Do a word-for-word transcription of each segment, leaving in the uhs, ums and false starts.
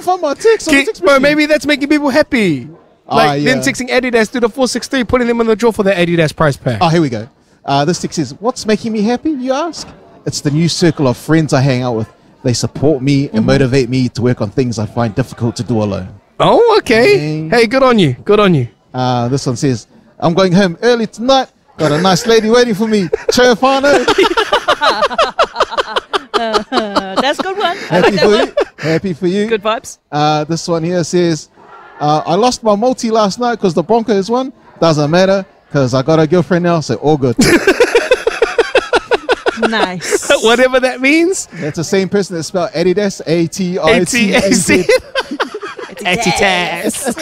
couldn't find my text. on the Keep, text bro, machine. maybe that's making people happy. Like Ah, then yeah. texting Adidas to the four six three, putting them in the draw for the Adidas prize pack. Oh, here we go. Uh, this text says, what's making me happy, you ask? It's the new circle of friends I hang out with. They support me and motivate me to work on things I find difficult to do alone. Oh, okay. Hey. Hey, good on you. Good on you. Uh, this one says, I'm going home early tonight. Got a nice lady waiting for me. Chofano. Uh, that's a good one. I Happy like that for one. you. Happy for you. Good vibes. Uh, this one here says, uh, I lost my multi last night because the Broncos won. Doesn't matter because I got a girlfriend now, so all good. Nice. Whatever that means. That's the same person that spelled Adidas, A T I T A Z. Adidas.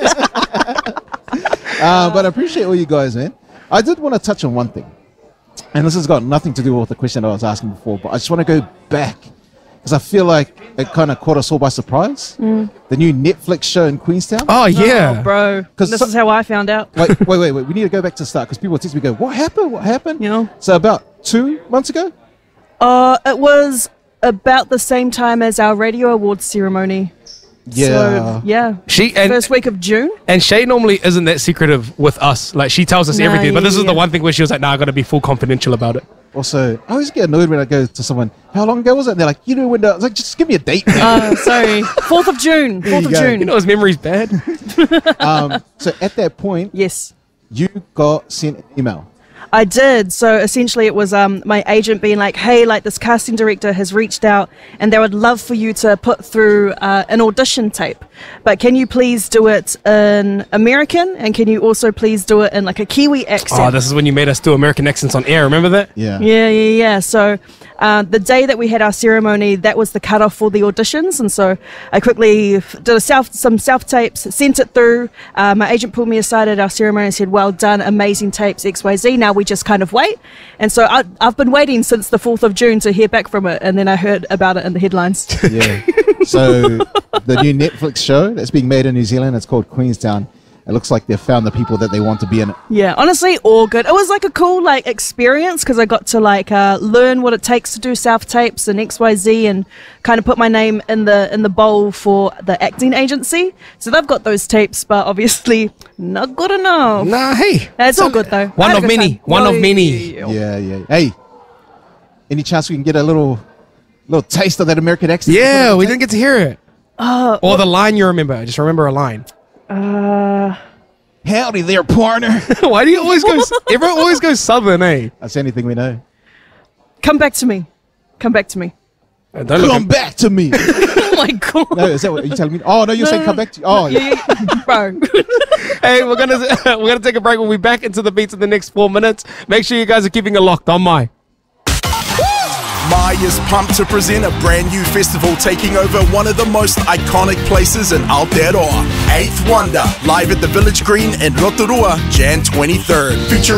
Uh, but I appreciate all you guys, man. I did want to touch on one thing. And this has got nothing to do with the question I was asking before, but I just want to go back because I feel like it kind of caught us all by surprise. Mm. The new Netflix show in Queenstown. Oh, yeah. Oh, bro. 'Cause This so- is how I found out. Wait, wait, wait, wait. We need to go back to the start because people text me, go, what happened? What happened? You know? So about two months ago? Uh, it was about the same time as our radio awards ceremony. Yeah. So, yeah. She and First week of June. and Shay normally isn't that secretive with us. Like she tells us Nah, everything, but this yeah, is the yeah. one thing where she was like, "Nah, I gotta be full confidential about it." Also, I always get annoyed when I go to someone, how long ago was it? And they're like, you know, when the, I was like, just give me a date, man. Uh, sorry. fourth of June. There fourth you of go. June. You know his memory's bad. um, so at that point, Yes. you got sent an email. I did. So essentially, it was um, my agent being like, hey, like this casting director has reached out and they would love for you to put through uh, an audition tape. But can you please do it in American? And can you also please do it in like a Kiwi accent? Oh, this is when you made us do American accents on air. Remember that? Yeah. Yeah, yeah, yeah. So uh, the day that we had our ceremony, that was the cutoff for the auditions. And so I quickly f- did a self, some self tapes, sent it through. Uh, my agent pulled me aside at our ceremony and said, well done, amazing tapes, X Y Z. Now we just kind of wait. And so I, I've been waiting since the fourth of June to hear back from it. And then I heard about it in the headlines. Yeah. So the new Netflix show that's being made in New Zealand, it's called Queenstown. It looks like they've found the people that they want to be in it. Yeah, honestly, all good. It was like a cool like experience because I got to like uh, learn what it takes to do self tapes and X Y Z and kind of put my name in the in the bowl for the acting agency. So they've got those tapes, but obviously not good enough. Nah, hey. It's all good though. One I had of a good many. time. One of Yeah, many. yeah, yeah. Yeah, yeah. Hey, any chance we can get a little little taste of that American accent? Yeah, we didn't get to hear it. Uh, Or the line you remember. Just remember a line. uh, Howdy there, partner. Why do you always go? Everyone always goes southern, eh? That's anything we know. come back to me. Come back to me. Uh, Don't look Come at- back to me. Oh my god. No, is that what you telling me? Oh, no, you're No, saying no, come no. back to Oh, yeah. Yeah, yeah, bro. Hey, we're gonna we're gonna take a break. We'll be back into the beats in the next four minutes. Make sure you guys are keeping it locked on my. Mai is pumped to present a brand new festival taking over one of the most iconic places in Aotearoa. Eighth Wonder, live at the Village Green in Rotorua, January twenty-third. Featuring